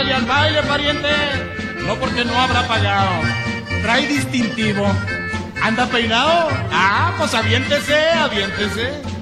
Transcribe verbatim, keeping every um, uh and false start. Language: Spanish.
baile, al baile, pariente. No porque no habrá pagado. Trae distintivo. ¿Anda peinado? Ah, pues aviéntese, aviéntese.